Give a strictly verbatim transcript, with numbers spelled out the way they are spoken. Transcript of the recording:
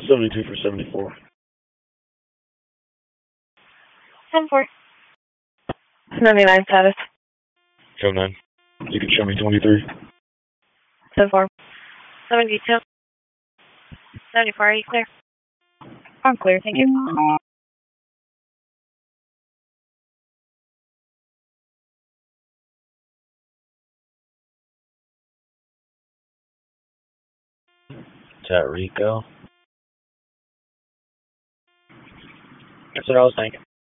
seventy-two for seventy-four. ten four. ninety-nine status. Go nine. You can show me twenty-three. ten four. seventy-two. seventy-four, are you clear? I'm clear, thank you. Is that Rico? That's what I was thinking.